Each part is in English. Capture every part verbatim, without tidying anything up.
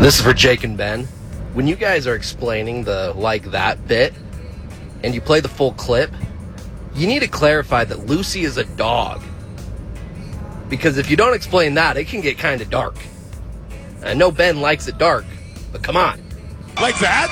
This is for Jake and Ben. When you guys are explaining the like that bit and you play the full clip, you need to clarify that Lucy is a dog. Because if you don't explain that, it can get kind of dark. I know Ben likes it dark, but come on. Like that?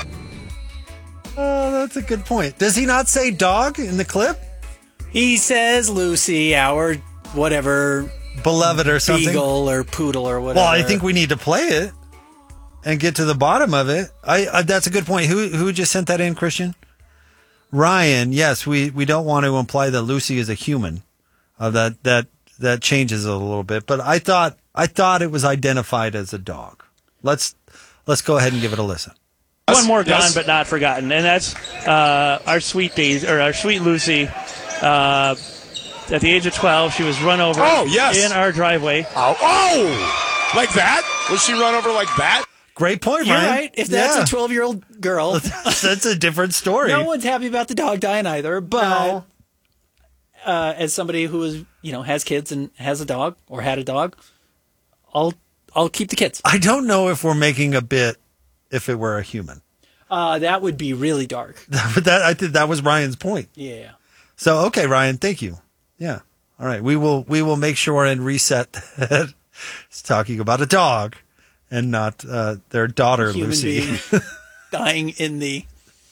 Oh, that's a good point. Does he not say dog in the clip? He says Lucy, our whatever, beloved or something, beagle or poodle or whatever. Well, I think we need to play it and get to the bottom of it. I, I that's a good point. Who who just sent that in, Christian? Ryan. Yes, we, we don't want to imply that Lucy is a human. Uh, that that that changes a little bit. But I thought I thought it was identified as a dog. Let's let's go ahead and give it a listen. One more gone Yes. but not forgotten, and that's uh, our sweet Daisy, or our sweet Lucy. Uh, at the age of twelve, she was run over Oh, yes. in our driveway. Oh, oh! Like that? Was she run over like that? Great point, You're Ryan. right. If that's Yeah. a twelve-year-old girl, That's a different story. no one's happy about the dog dying either. But No. uh, as somebody who is, you know, has kids and has a dog or had a dog, I'll I'll keep the kids. I don't know if we're making a bit if it were a human. Uh, that would be really dark. But that I think that was Ryan's point. Yeah. So okay, Ryan, thank you. Yeah. All right. We will we will make sure and reset that it's talking about a dog and not uh, their daughter Human Lucy. being dying in the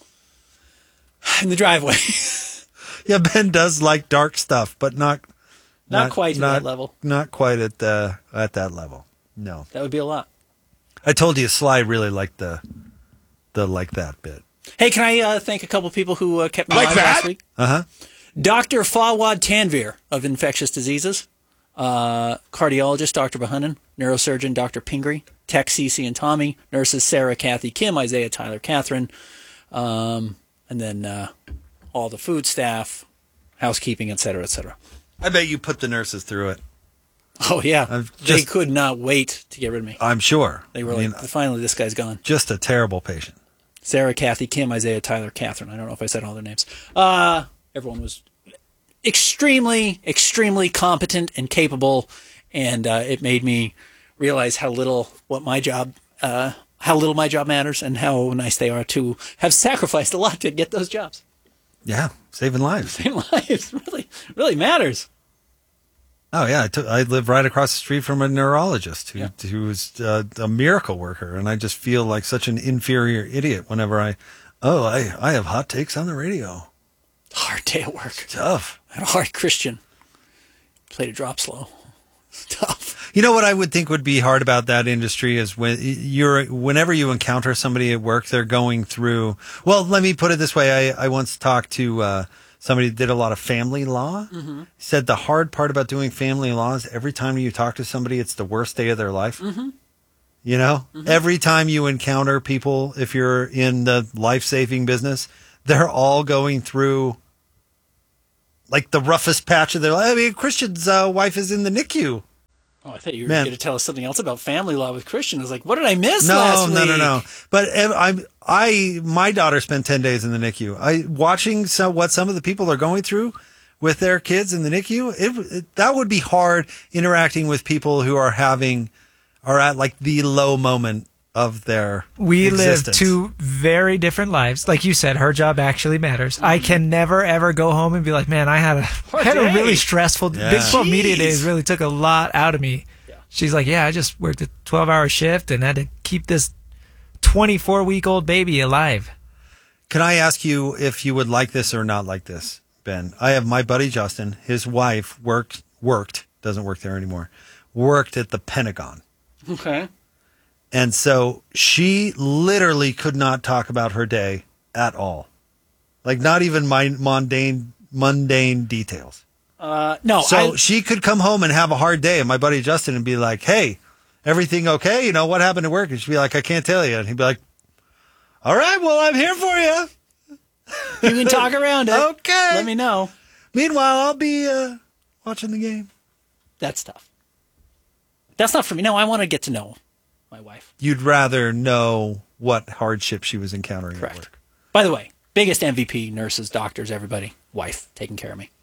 in the driveway. Yeah, Ben does like dark stuff, but not Not quite to that level. Not quite at the at that level. No. That would be a lot. I told you Sly really liked the the like that bit. Hey, can I uh, thank a couple people who uh, kept me Like alive that? last week? Uh-huh. Doctor Fawad Tanvir of Infectious Diseases, uh, cardiologist Doctor Bahunin, neurosurgeon Doctor Pingree, tech Cece and Tommy, nurses Sarah, Kathy, Kim, Isaiah, Tyler, Catherine, um, and then uh, all the food staff, housekeeping, et cetera, et cetera. I bet you put the nurses through it. Oh, yeah. I've they just- could not wait to get rid of me. I'm sure. They were I mean, like, finally, this guy's gone. just a terrible patient. Sarah, Kathy, Kim, Isaiah, Tyler, Catherine. I don't know if I said all their names. Uh, everyone was extremely, extremely competent and capable, and uh, it made me realize how little what my job, uh, how little my job matters, and how nice they are to have sacrificed a lot to get those jobs. Yeah, saving lives. In life, really, really matters. Oh yeah, I, took, I live right across the street from a neurologist who Yeah. who's uh, a miracle worker, and I just feel like such an inferior idiot whenever I, oh, I I have hot takes on the radio. Hard day at work. Tough. And a hard Christian. Played a drop slow. Tough. You know what I would think would be hard about that industry is when you're whenever you encounter somebody at work, they're going through. Well, let me put it this way: I I once talked to uh, somebody that did a lot of family law. Mm-hmm. He said the hard part about doing family law is every time you talk to somebody, it's the worst day of their life. Mm-hmm. You know, Mm-hmm. every time you encounter people, if you're in the life saving business, they're all going through like the roughest patch of their life. I mean, Christian's uh, wife is in the N I C U. Oh, I thought you were Man. going to tell us something else about family law with Christian. I was like, what did I miss No, last week? no, no, no. But uh, I'm, I, my daughter spent ten days in the N I C U. I watching some, what some of the people are going through with their kids in the N I C U. It, it that would be hard interacting with people who are having, are at like the low moment of their We existence. live two very different lives. Like you said, her job actually matters. I can never ever go home and be like, man, I had a Poor had a day. really stressful Yeah. Big twelve media Jeez. days really took a lot out of me. Yeah. She's like, yeah, I just worked a twelve hour shift and had to keep this twenty-four week old baby alive. Can I ask you if you would like this or not like this, Ben? I have my buddy Justin. His wife worked worked doesn't work there anymore. Worked at the Pentagon. Okay. And so she literally could not talk about her day at all. Like not even my mundane mundane details. Uh, no, So I, she could come home and have a hard day and my buddy Justin would be like, "Hey, everything okay? You know, what happened at work?" And she'd be like, "I can't tell you." And he'd be like, "All right, well, I'm here for you." you can talk around it. Okay. Let me know. Meanwhile, I'll be uh, watching the game. That's tough. That's not for me. No, I want to get to know my wife. You'd rather know what hardship she was encountering Correct. at work. By the way, biggest M V P, nurses, doctors, everybody, wife taking care of me.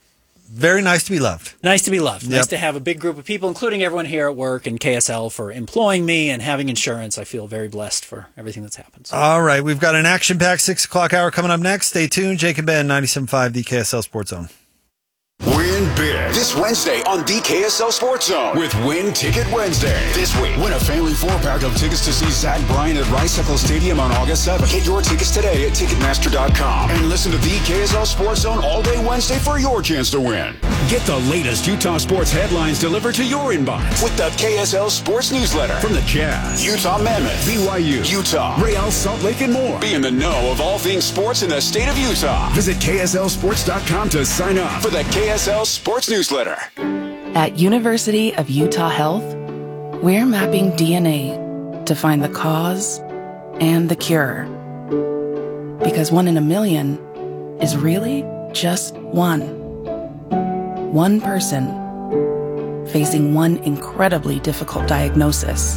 very nice to be loved. Nice to be loved. Yep. Nice to have a big group of people, including everyone here at work and K S L for employing me and having insurance. I feel very blessed for everything that's happened. So. All right. We've got an action-packed six o'clock hour coming up next. Stay tuned. Jake and Ben, ninety-seven point five, the K S L Sports Zone. Win big this Wednesday on the K S L Sports Zone with Win Ticket Wednesday. This week, win a family four-pack of tickets to see Zach Bryan at Rice-Eccles Stadium on August seventh. Get your tickets today at Ticketmaster dot com and listen to the K S L Sports Zone all day Wednesday for your chance to win. Get the latest Utah sports headlines delivered to your inbox with the K S L Sports Newsletter from the Jazz, Utah Mammoth, B Y U, Utah, Real Salt Lake, and more. Be in the know of all things sports in the state of Utah. Visit K S L sports dot com to sign up for the K S L Sports Newsletter. At University of Utah Health, we're mapping D N A to find the cause and the cure. Because one in a million is really just one. One person facing one incredibly difficult diagnosis.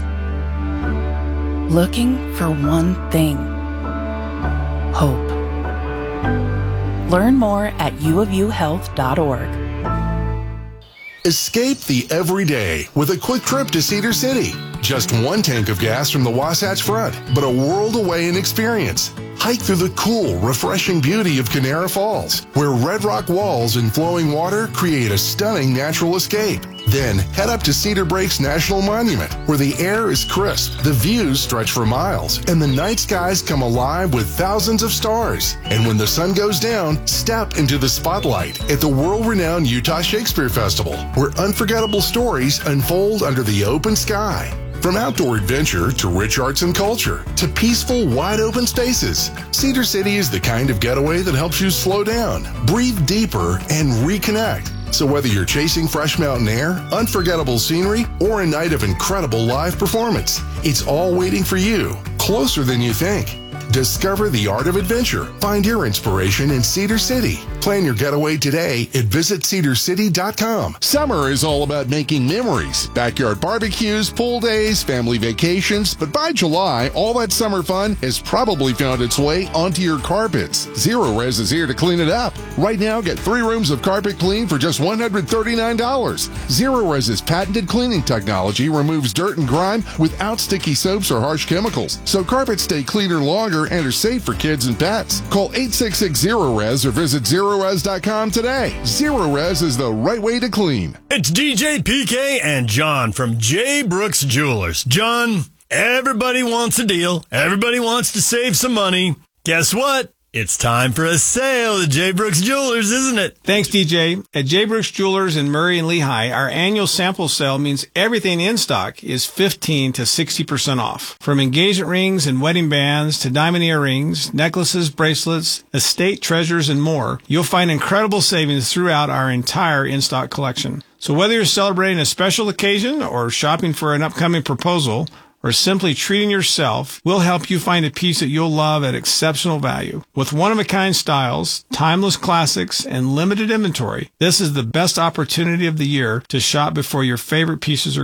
Looking for one thing. Hope. Learn more at u of u health dot org. Escape the everyday with a quick trip to Cedar City. Just one tank of gas from the Wasatch Front, but a world away in experience. Hike through the cool, refreshing beauty of Canara Falls, where red rock walls and flowing water create a stunning natural escape. Then head up to Cedar Breaks National Monument, where the air is crisp, the views stretch for miles, and the night skies come alive with thousands of stars. And when the sun goes down, step into the spotlight at the world-renowned Utah Shakespeare Festival, where unforgettable stories unfold under the open sky. From outdoor adventure to rich arts and culture to peaceful, wide-open spaces, Cedar City is the kind of getaway that helps you slow down, breathe deeper, and reconnect. So whether you're chasing fresh mountain air, unforgettable scenery, or a night of incredible live performance, it's all waiting for you, closer than you think. Discover the art of adventure. Find your inspiration in Cedar City. Plan your getaway today at visit cedar city dot com. Summer is all about making memories. Backyard barbecues, pool days, family vacations. But by July, all that summer fun has probably found its way onto your carpets. Zero Res is here to clean it up. Right now, get three rooms of carpet clean for just one hundred thirty-nine dollars. Zero Res's patented cleaning technology removes dirt and grime without sticky soaps or harsh chemicals. So carpets stay cleaner longer and are safe for kids and pets. Call eight six six zero res or visit zero res dot com today. Zero Res is the right way to clean. It's D J P K and John from J. Brooks Jewelers. John, everybody wants a deal. Everybody wants to save some money. Guess what? It's time for a sale at J. Brooks Jewelers, isn't it? Thanks, D J. At J. Brooks Jewelers in Murray and Lehigh, our annual sample sale means everything in stock is fifteen to sixty percent off. From engagement rings and wedding bands to diamond earrings, necklaces, bracelets, estate treasures, and more, you'll find incredible savings throughout our entire in-stock collection. So whether you're celebrating a special occasion or shopping for an upcoming proposal, or simply treating yourself, we'll help you find a piece that you'll love at exceptional value. With one-of-a-kind styles, timeless classics, and limited inventory, this is the best opportunity of the year to shop before your favorite pieces are